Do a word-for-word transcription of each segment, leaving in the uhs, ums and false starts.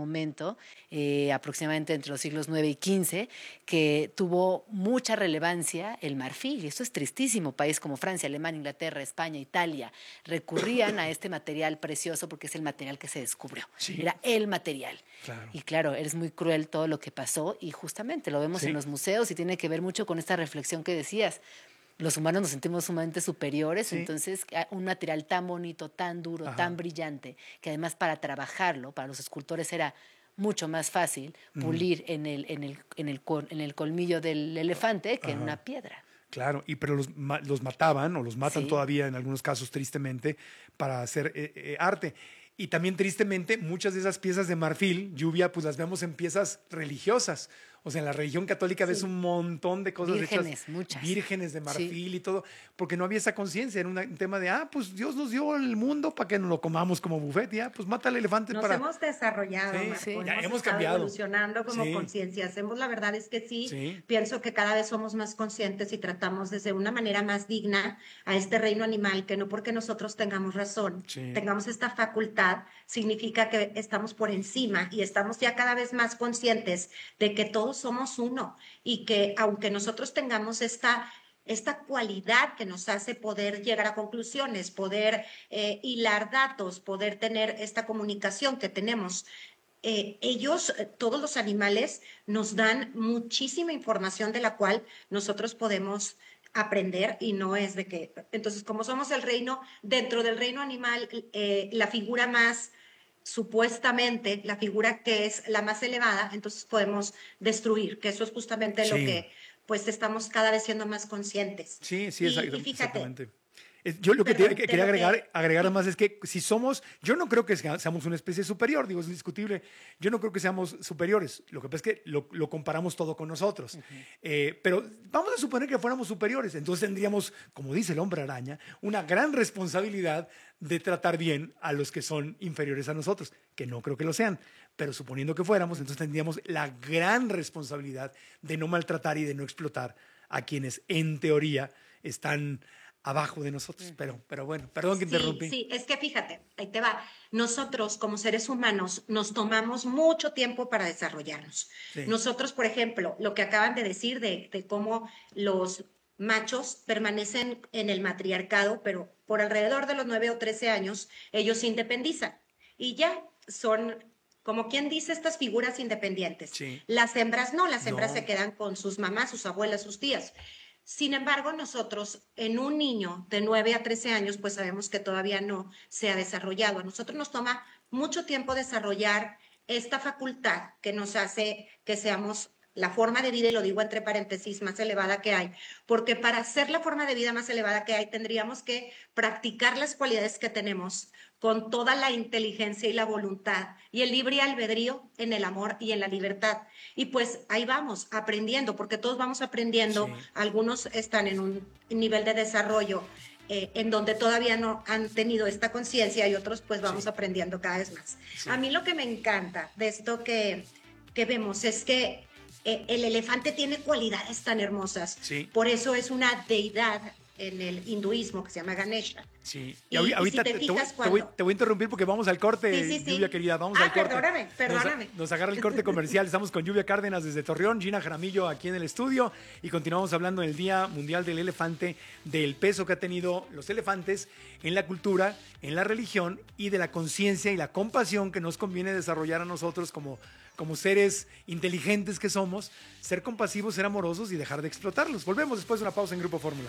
momento, eh, aproximadamente entre los siglos nueve y quince, que tuvo mucha relevancia el marfil. Y esto es tristísimo. Países como Francia, Alemania, Inglaterra, España, Italia recurrían a este material precioso porque es el material que se descubrió. Sí. Era el material. Claro. Y claro, es muy cruel todo lo que pasó y justamente lo vemos sí. en los museos y tiene que ver mucho con esta reflexión que decías. Los humanos nos sentimos sumamente superiores, sí. entonces un material tan bonito, tan duro, Ajá. tan brillante, que además para trabajarlo, para los escultores era mucho más fácil pulir mm. en, el, en, el, en, el, en el colmillo del elefante que Ajá. en una piedra. Claro, y pero los, los mataban o los matan sí. todavía en algunos casos tristemente para hacer eh, eh, arte. Y también tristemente muchas de esas piezas de marfil, Lluvia, pues las vemos en piezas religiosas. O sea, en la religión católica sí. ves un montón de cosas vírgenes, hechas, muchas. vírgenes de marfil sí. y todo, porque no había esa conciencia. Era un tema de, ah, pues Dios nos dio el mundo para que nos lo comamos como buffet, ya, pues mata al elefante nos para... Nos hemos desarrollado, sí, Marco, sí. hemos, Ya, hemos estado cambiado. evolucionando como sí. conciencia. Hacemos, la verdad es que sí, sí, pienso que cada vez somos más conscientes y tratamos desde una manera más digna a este reino animal, que no porque nosotros tengamos razón, sí. tengamos esta facultad, significa que estamos por encima y estamos ya cada vez más conscientes de que todos somos uno. Y que aunque nosotros tengamos esta, esta cualidad que nos hace poder llegar a conclusiones, poder eh, hilar datos, poder tener esta comunicación que tenemos, eh, ellos, todos los animales, nos dan muchísima información de la cual nosotros podemos aprender y no es de que... Entonces, como somos el reino, dentro del reino animal, eh, la figura más... supuestamente la figura que es la más elevada, entonces podemos destruir, que eso es justamente sí. lo que pues estamos cada vez siendo más conscientes. Sí, sí, y, exacto, y fíjate, exactamente. Yo lo que, Perdón, te, que quería agregar, que... agregar además es que si somos, yo no creo que seamos una especie superior, digo, es indiscutible, yo no creo que seamos superiores, lo que pasa es que lo, lo comparamos todo con nosotros, uh-huh. eh, pero vamos a suponer que fuéramos superiores, entonces tendríamos, como dice el hombre araña, una gran responsabilidad de tratar bien a los que son inferiores a nosotros, que no creo que lo sean, pero suponiendo que fuéramos, entonces tendríamos la gran responsabilidad de no maltratar y de no explotar a quienes en teoría están abajo de nosotros, pero, pero bueno, perdón que sí, interrumpí. Sí, es que fíjate, ahí te va. Nosotros como seres humanos nos tomamos mucho tiempo para desarrollarnos. Sí. Nosotros, por ejemplo, lo que acaban de decir de, de cómo los machos permanecen en el matriarcado, pero por alrededor de los nueve o trece años, ellos se independizan y ya son... Como quien dice, estas figuras independientes. Sí. Las hembras no, las hembras no. se quedan con sus mamás, sus abuelas, sus tías. Sin embargo, nosotros en un niño de nueve a trece años, pues sabemos que todavía no se ha desarrollado. A nosotros nos toma mucho tiempo desarrollar esta facultad que nos hace que seamos la forma de vida, y lo digo entre paréntesis, más elevada que hay, porque para ser la forma de vida más elevada que hay tendríamos que practicar las cualidades que tenemos con toda la inteligencia y la voluntad y el libre albedrío en el amor y en la libertad. Y pues ahí vamos aprendiendo, porque todos vamos aprendiendo, sí. Algunos están en un nivel de desarrollo eh, en donde todavía no han tenido esta conciencia y otros pues vamos sí. aprendiendo cada vez más. Sí. A mí lo que me encanta de esto que, que vemos es que el elefante tiene cualidades tan hermosas, sí. Por eso es una deidad en el hinduismo que se llama Ganesha. Sí, y, y ahorita y si te, te, te, voy, cuando... te, voy, te voy a interrumpir porque vamos al corte, sí, sí, sí. Lluvia querida, vamos ah, al corte. perdóname, perdóname. Nos, nos agarra el corte comercial, estamos con Lluvia Cárdenas desde Torreón, Gina Jaramillo aquí en el estudio y continuamos hablando en el Día Mundial del Elefante, del peso que ha tenido los elefantes en la cultura, en la religión y de la conciencia y la compasión que nos conviene desarrollar a nosotros como, como seres inteligentes que somos, ser compasivos, ser amorosos y dejar de explotarlos. Volvemos después de una pausa en Grupo Fórmula.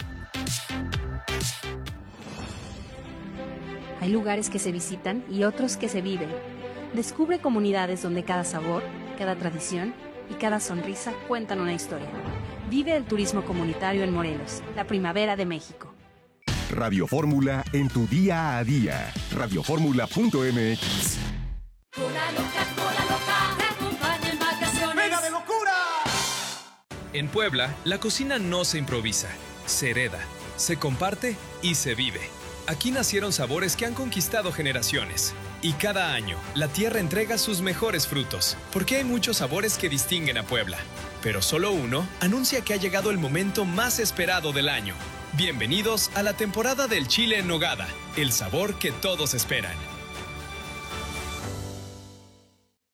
Hay lugares que se visitan y otros que se viven. Descubre comunidades donde cada sabor, cada tradición y cada sonrisa cuentan una historia. Vive el turismo comunitario en Morelos, la primavera de México. Radio Fórmula en tu día a día. radio fórmula punto m x. Cola loca, cola loca, te acompaña en vacaciones. ¡Venga de locura! En Puebla, la cocina no se improvisa, se hereda, se comparte y se vive. Aquí nacieron sabores que han conquistado generaciones. Y cada año, la tierra entrega sus mejores frutos, porque hay muchos sabores que distinguen a Puebla. Pero solo uno anuncia que ha llegado el momento más esperado del año. Bienvenidos a la temporada del chile en nogada, el sabor que todos esperan.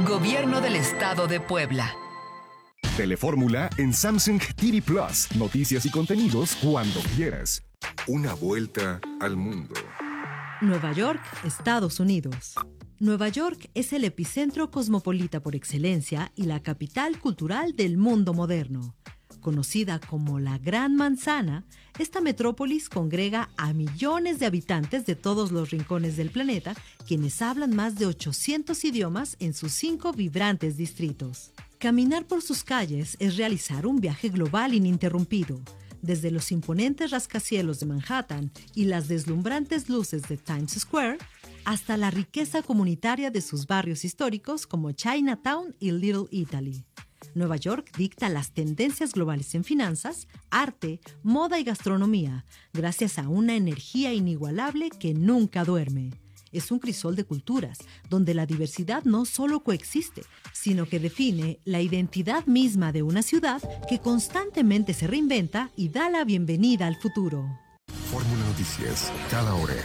Gobierno del Estado de Puebla. Telefórmula en Samsung T V Plus. Noticias y contenidos cuando quieras. Una vuelta al mundo. Nueva York, Estados Unidos. Nueva York es el epicentro cosmopolita por excelencia y la capital cultural del mundo moderno. Conocida como la Gran Manzana, esta metrópolis congrega a millones de habitantes de todos los rincones del planeta, quienes hablan más de ochocientos idiomas en sus cinco vibrantes distritos. Caminar por sus calles es realizar un viaje global ininterrumpido. Desde los imponentes rascacielos de Manhattan y las deslumbrantes luces de Times Square, hasta la riqueza comunitaria de sus barrios históricos como Chinatown y Little Italy. Nueva York dicta las tendencias globales en finanzas, arte, moda y gastronomía, gracias a una energía inigualable que nunca duerme. Es un crisol de culturas, donde la diversidad no solo coexiste, sino que define la identidad misma de una ciudad que constantemente se reinventa y da la bienvenida al futuro. Fórmula Noticias, cada hora.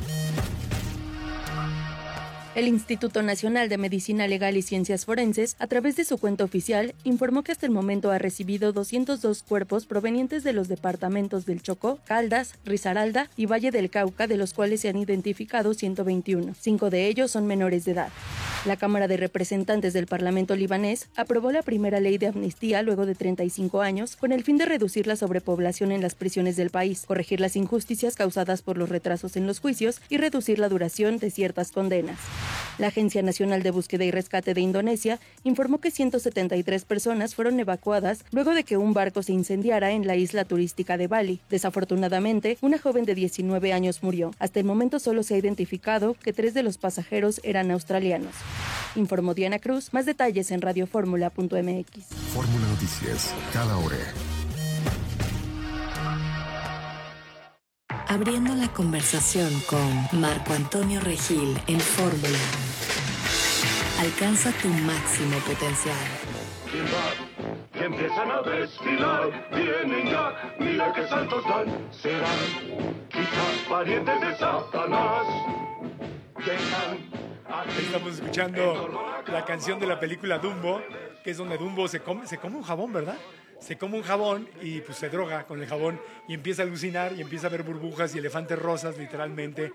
El Instituto Nacional de Medicina Legal y Ciencias Forenses, a través de su cuenta oficial, informó que hasta el momento ha recibido doscientos dos cuerpos provenientes de los departamentos del Chocó, Caldas, Risaralda y Valle del Cauca, de los cuales se han identificado ciento veintiuno. Cinco de ellos son menores de edad. La Cámara de Representantes del Parlamento libanés aprobó la primera ley de amnistía luego de treinta y cinco años, con el fin de reducir la sobrepoblación en las prisiones del país, corregir las injusticias causadas por los retrasos en los juicios y reducir la duración de ciertas condenas. La Agencia Nacional de Búsqueda y Rescate de Indonesia informó que ciento setenta y tres personas fueron evacuadas luego de que un barco se incendiara en la isla turística de Bali. Desafortunadamente, una joven de diecinueve años murió. Hasta el momento solo se ha identificado que tres de los pasajeros eran australianos. Informó Diana Cruz. Más detalles en radioformula punto m x. Fórmula Noticias, cada hora. Abriendo la conversación con Marco Antonio Regil en Fórmula. Alcanza tu máximo potencial. Que empiezan a desfilar, vienen ya, mira qué saltos dan, serán quizás parientes de Satanás. Estamos escuchando la canción de la película Dumbo, que es donde Dumbo se come, se come un jabón, ¿verdad? Se come un jabón y pues se droga con el jabón y empieza a alucinar y empieza a ver burbujas y elefantes rosas, literalmente,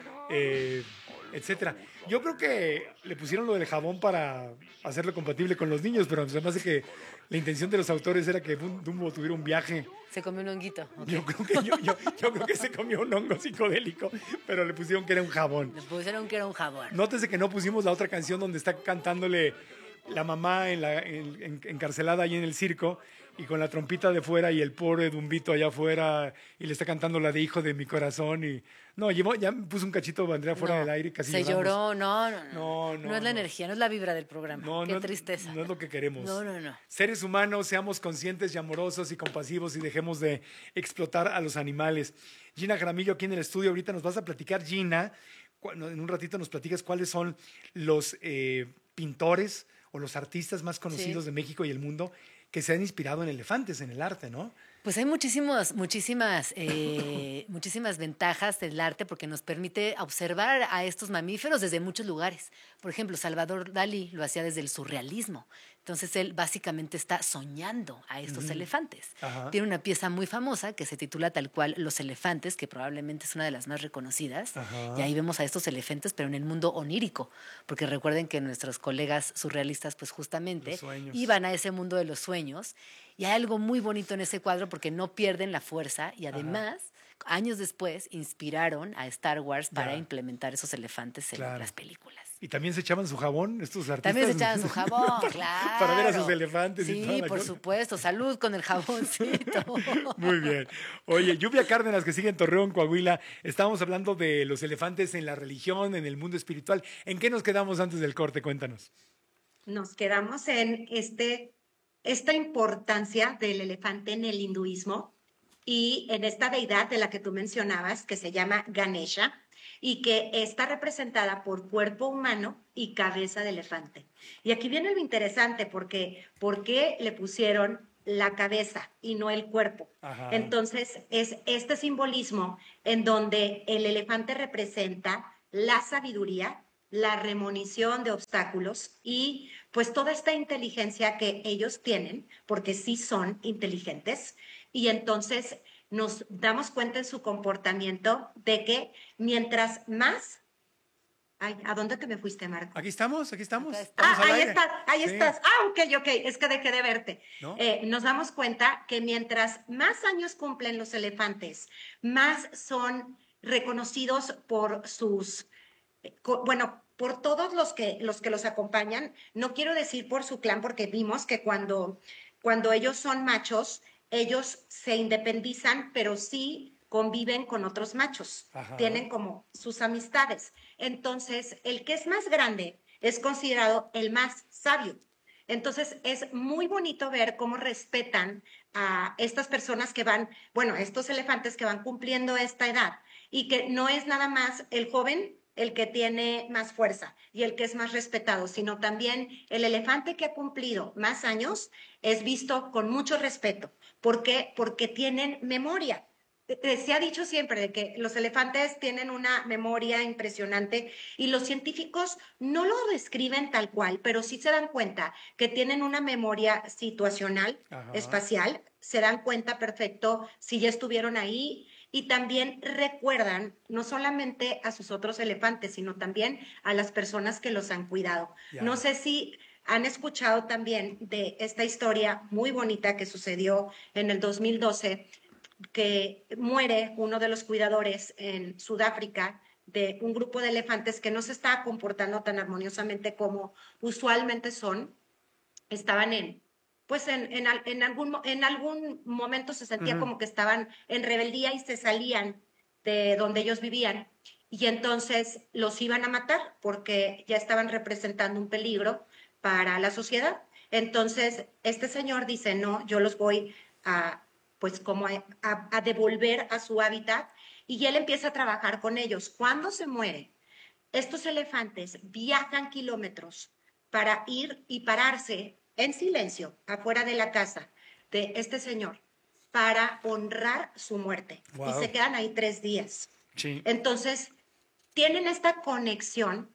eh, etcétera. Yo creo que le pusieron lo del jabón para hacerlo compatible con los niños, pero además de que la intención de los autores era que Dumbo tuviera un viaje. Se comió un honguito. Okay. Yo, creo que, yo, yo, yo creo que se comió un hongo psicodélico, pero le pusieron que era un jabón. Le pusieron que era un jabón. Nótese que no pusimos la otra canción donde está cantándole la mamá en la, en, en, encarcelada ahí en el circo y con la trompita de fuera y el pobre Dumbito allá afuera y le está cantando la de Hijo de mi corazón y no, llevó, ya puso un cachito de bandera fuera no, del aire y casi se lloramos. lloró, no no no, no, no, no es la no. energía, no es la vibra del programa, no, qué no, tristeza. No es lo que queremos. No, no, no. Seres humanos, seamos conscientes y amorosos y compasivos y dejemos de explotar a los animales. Gina Jaramillo aquí en el estudio, ahorita nos vas a platicar, Gina, en un ratito nos platicas cuáles son los eh, pintores o los artistas más conocidos sí. de México y el mundo que se han inspirado en elefantes, en el arte, ¿no? Pues hay muchísimos, muchísimas, eh, muchísimas ventajas del arte porque nos permite observar a estos mamíferos desde muchos lugares. Por ejemplo, Salvador Dalí lo hacía desde el surrealismo. Entonces él básicamente está soñando a estos mm. elefantes. Ajá. Tiene una pieza muy famosa que se titula tal cual Los elefantes, que probablemente es una de las más reconocidas. Ajá. Y ahí vemos a estos elefantes, pero en el mundo onírico. Porque recuerden que nuestros colegas surrealistas, pues justamente, iban a ese mundo de los sueños. Y hay algo muy bonito en ese cuadro porque no pierden la fuerza y además, Ajá. años después, inspiraron a Star Wars para ya. implementar esos elefantes en claro. las películas. ¿Y también se echaban su jabón estos artistas? También se echaban su jabón, claro. Para ver a sus elefantes sí, y todo. Sí, por supuesto. Salud con el jaboncito. Muy bien. Oye, Lluvia Cárdenas, que sigue en Torreón, Coahuila. Estábamos hablando de los elefantes en la religión, en el mundo espiritual. ¿En qué nos quedamos antes del corte? Cuéntanos. Nos quedamos en este... esta importancia del elefante en el hinduismo y en esta deidad de la que tú mencionabas, que se llama Ganesha, y que está representada por cuerpo humano y cabeza de elefante. Y aquí viene lo interesante, porque ¿por qué le pusieron la cabeza y no el cuerpo? Ajá. Entonces, es este simbolismo en donde el elefante representa la sabiduría, la remonición de obstáculos y pues toda esta inteligencia que ellos tienen, porque sí son inteligentes, y entonces nos damos cuenta en su comportamiento de que mientras más... Ay, ¿a dónde te me fuiste, Marco? Aquí estamos, aquí estamos. Ah, ahí aire. estás, ahí sí. estás. Ah, ok, ok, es que dejé de verte. ¿No? Eh, nos damos cuenta que mientras más años cumplen los elefantes, más son reconocidos por sus, eh, co- bueno, por todos los que, los que los acompañan. No quiero decir por su clan, porque vimos que cuando, cuando ellos son machos, ellos se independizan, pero sí conviven con otros machos, Ajá. tienen como sus amistades. Entonces, el que es más grande es considerado el más sabio. Entonces, es muy bonito ver cómo respetan a estas personas que van, bueno, estos elefantes que van cumpliendo esta edad y que no es nada más el joven el que tiene más fuerza y el que es más respetado, sino también el elefante que ha cumplido más años es visto con mucho respeto. ¿Por qué? Porque tienen memoria. Se ha dicho siempre de que los elefantes tienen una memoria impresionante y los científicos no lo describen tal cual, pero sí se dan cuenta que tienen una memoria situacional, Ajá. espacial, se dan cuenta perfecto si ya estuvieron ahí y también recuerdan no solamente a sus otros elefantes, sino también a las personas que los han cuidado. Ya. No sé si han escuchado también de esta historia muy bonita que sucedió en el dos mil doce, que muere uno de los cuidadores en Sudáfrica de un grupo de elefantes que no se estaba comportando tan armoniosamente como usualmente son. Estaban en, pues en, en, en, algún, en algún momento se sentía Ujú. como que estaban en rebeldía y se salían de donde ellos vivían. Y entonces los iban a matar porque ya estaban representando un peligro para la sociedad. Entonces este señor dice, no, yo los voy a pues como a, a, a devolver a su hábitat, y él empieza a trabajar con ellos. Cuando se muere, estos elefantes viajan kilómetros para ir y pararse en silencio afuera de la casa de este señor para honrar su muerte. Wow. Y se quedan ahí tres días. Sí. Entonces, tienen esta conexión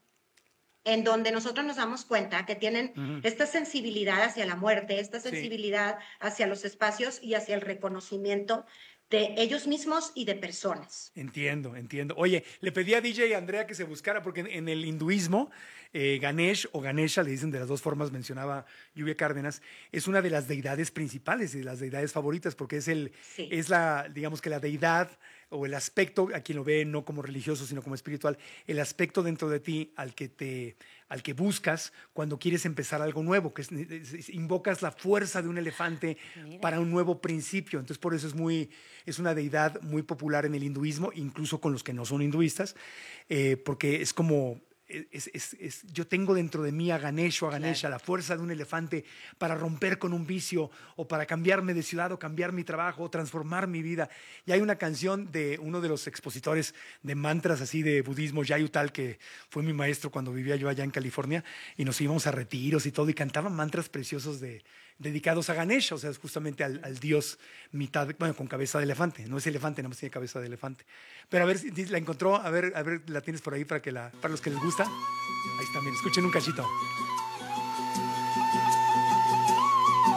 en donde nosotros nos damos cuenta que tienen Ujú. esta sensibilidad hacia la muerte, esta Sí. sensibilidad hacia los espacios y hacia el reconocimiento de ellos mismos y de personas. Entiendo, entiendo. Oye, le pedí a D J Andrea que se buscara, porque en, en el hinduismo, eh, Ganesh o Ganesha, le dicen de las dos formas, mencionaba Lluvia Cárdenas, es una de las deidades principales y de las deidades favoritas, porque es, el, Sí. es la, digamos que la deidad o el aspecto, a quien lo ve no como religioso, sino como espiritual, el aspecto dentro de ti al que te, al que buscas cuando quieres empezar algo nuevo, que es, es- es- invocas la fuerza de un elefante Mira. para un nuevo principio. Entonces, por eso es muy, es una deidad muy popular en el hinduismo, incluso con los que no son hinduistas, eh, porque es como es, es, es, yo tengo dentro de mí a Ganesh o a Ganesha, Claro. la fuerza de un elefante para romper con un vicio o para cambiarme de ciudad o cambiar mi trabajo o transformar mi vida. Y hay una canción de uno de los expositores de mantras así de budismo, Yayutal, que fue mi maestro cuando vivía yo allá en California, y nos íbamos a retiros y todo, y cantaban mantras preciosos de, dedicados a Ganesha, o sea, es justamente al, al dios mitad, bueno, con cabeza de elefante. No es elefante, nada más tiene cabeza de elefante. Pero a ver si la encontró, a ver, a ver, la tienes por ahí para que la, para los que les gusta. Ahí está, miren, escuchen un cachito.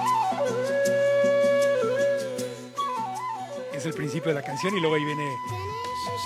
Es el principio de la canción y luego ahí viene